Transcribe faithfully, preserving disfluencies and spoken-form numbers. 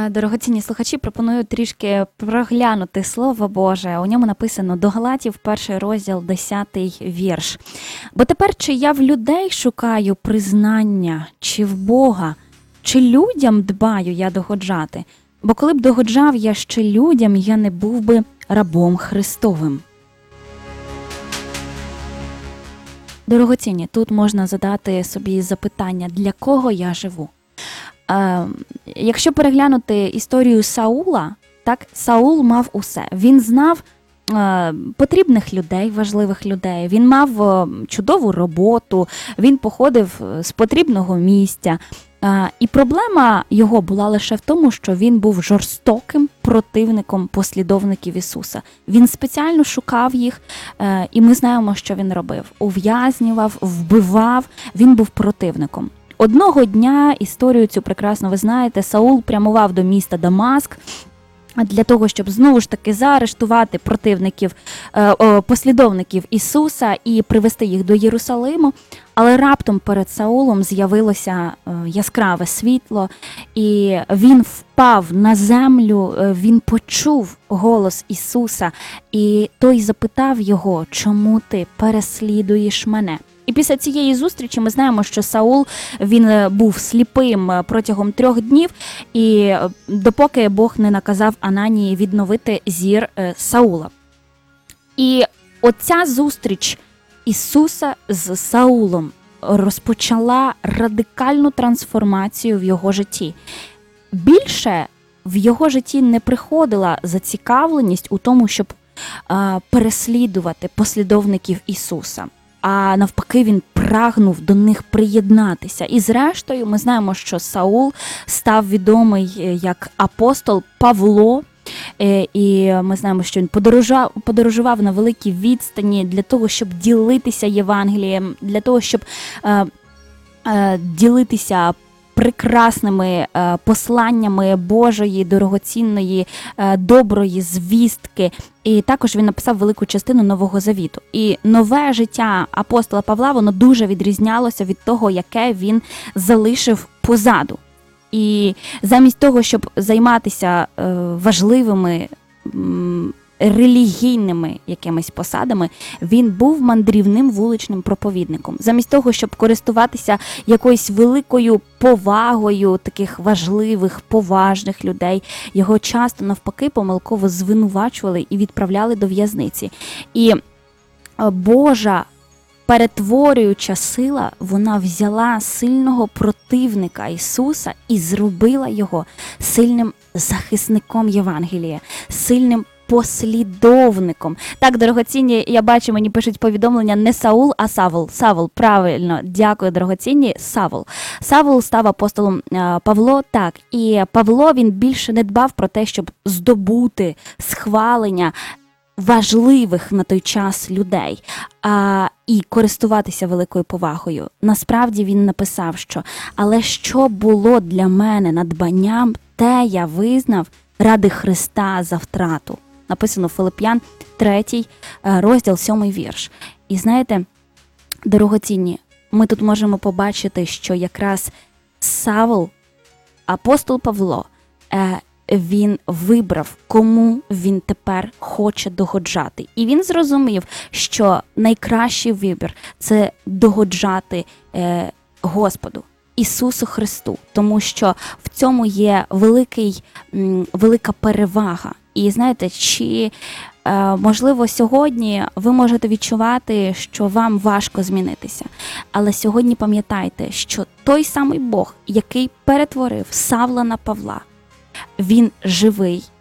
Дорогоцінні слухачі, пропоную трішки проглянути Слово Боже. У ньому написано до Галатів, перший розділ, десятий вірш. «Бо тепер чи я в людей шукаю признання, чи в Бога, чи людям дбаю я догоджати? Бо коли б догоджав я ще людям, я не був би рабом Христовим». Дорогоцінні, тут можна задати собі запитання, для кого я живу? Е, якщо переглянути історію Саула, так, Саул мав усе. Він знав е, потрібних людей, важливих людей, він мав е, чудову роботу, він походив з потрібного місця. Е, і проблема його була лише в тому, що він був жорстоким противником послідовників Ісуса. Він спеціально шукав їх, е, і ми знаємо, що він робив. Ув'язнював, вбивав, він був противником. Одного дня, історію цю прекрасно ви знаєте, Саул прямував до міста Дамаск для того, щоб знову ж таки заарештувати противників, послідовників Ісуса і привести їх до Єрусалиму. Але раптом перед Саулом з'явилося яскраве світло, і він впав на землю, він почув голос Ісуса, і той запитав його: «Чому ти переслідуєш мене?» І після цієї зустрічі ми знаємо, що Саул, він був сліпим протягом трьох днів, і допоки Бог не наказав Ананії відновити зір Саула. І оця зустріч Ісуса з Саулом розпочала радикальну трансформацію в його житті. Більше в його житті не приходила зацікавленість у тому, щоб а, переслідувати послідовників Ісуса. А навпаки, він прагнув до них приєднатися. І зрештою, ми знаємо, що Саул став відомий як апостол Павло, і ми знаємо, що він подорожував, подорожував на великій відстані для того, щоб ділитися Євангелієм, для того, щоб е, е, ділитися прекрасними е, посланнями Божої, дорогоцінної, е, доброї звістки. І також він написав велику частину Нового Завіту. І нове життя апостола Павла, воно дуже відрізнялося від того, яке він залишив позаду. І замість того, щоб займатися е, важливими м, релігійними якимись посадами, він був мандрівним вуличним проповідником. Замість того, щоб користуватися якоюсь великою повагою таких важливих, поважних людей, його часто навпаки помилково звинувачували і відправляли до в'язниці. І Божа перетворююча сила, вона взяла сильного противника Ісуса і зробила його сильним захисником Євангелія, сильним послідовником. Так, дорогоцінні, я бачу, мені пишуть повідомлення не Саул, а Савол. Савол, правильно, дякую, дорогоцінні, Савол. Савол став апостолом Павло, так, і Павло, він більше не дбав про те, щоб здобути схвалення важливих на той час людей а, і користуватися великою повагою. Насправді він написав, що «Але що було для мене надбанням, те я визнав ради Христа за втрату». Написано в Филип'ян, третій розділ, сьомий вірш. І знаєте, дорогоцінні, ми тут можемо побачити, що якраз Савол, апостол Павло, е, він вибрав, кому він тепер хоче догоджати. І він зрозумів, що найкращий вибір – це догоджати е, Господу, Ісусу Христу, тому що в цьому є великий, м, велика перевага. І знаєте, чи е, можливо сьогодні ви можете відчувати, що вам важко змінитися. Але сьогодні пам'ятайте, що той самий Бог, який перетворив Савла на Павла, він живий,